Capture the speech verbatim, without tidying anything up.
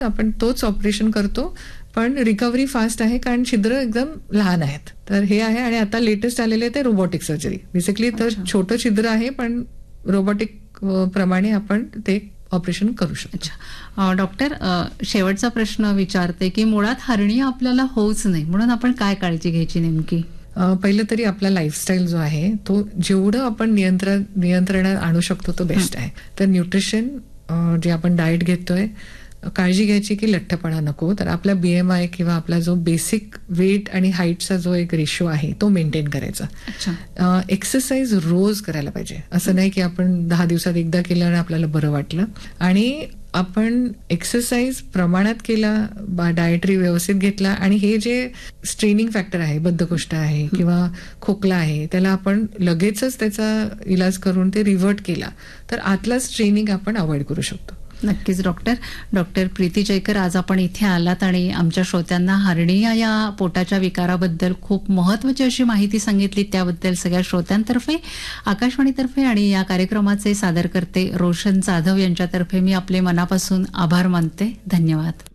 आपण तोच ऑपरेशन करतो, पण रिकव्हरी फास्ट आहे कारण छिद्र एकदम लहान आहेत. तर हे आहे. आणि आता लेटेस्ट आलेले ते रोबोटिक सर्जरी. बेसिकली तर छोटं छिद्र आहे, पण रोबोटिक प्रमाणे आपण ते ऑपरेशन करू शकतो. अच्छा डॉक्टर, शेवटचा प्रश्न विचारते की मुळात हर्निया आपल्याला होऊच नाही म्हणून आपण काय काळजी घ्यायची नेमकी? पहिलं तरी आपला लाईफस्टाईल जो आहे तो जेवढं आपण नियंत्रण नियंत्रणात आणू शकतो तो बेस्ट आहे. तर न्यूट्रिशन, जे आपण डाएट घेतोय, काळजी घ्यायची की लठ्ठपणा नको. तर आपला बीएमआय किंवा आपला जो बेसिक वेट आणि हाईटचा जो एक रेशो आहे तो मेंटेन करायचा. एक्सरसाइज रोज करायला पाहिजे. असं नाही की आपण दहा दिवसात एकदा केलं आणि आपल्याला बरं वाटलं. आणि आपण एक्सरसाइज प्रमाणात केला, डाएटरी व्यवस्थित घेतला, आणि हे जे स्ट्रेनिंग फॅक्टर आहे, बद्धकोष्ठ आहे किंवा खोकला आहे, त्याला आपण लगेचच त्याचा इलाज करून ते रिव्हर्ट केला तर आतला स्ट्रेनिंग आपण अवॉइड करू शकतो. नक्कीच डॉक्टर. डॉक्टर प्रीती जयकर, आज आपण इथे आलात आणि आमच्या श्रोत्यांना हर्निया या पोटाच्या विकाराबद्दल खूप महत्वाची अशी माहिती सांगितली. त्याबद्दल सगळ्या श्रोत्यांतर्फे, आकाशवाणीतर्फे आणि या कार्यक्रमाचे सादरकर्ते रोशन जाधव यांच्यातर्फे मी आपले मनापासून आभार मानते. धन्यवाद.